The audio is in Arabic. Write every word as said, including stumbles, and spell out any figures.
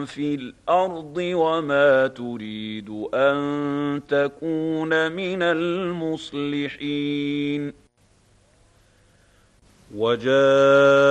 في الأرض وما تريد أن تكون من المصلحين. وجاء